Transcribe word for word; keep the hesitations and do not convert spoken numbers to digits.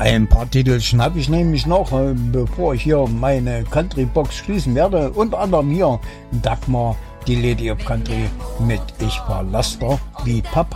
Ein paar Titel schnapp ich nämlich noch, äh, bevor ich hier meine Country-Box schließen werde. Unter anderem hier Dagmar, die Lady of Country mit Ich war Laster wie Papa.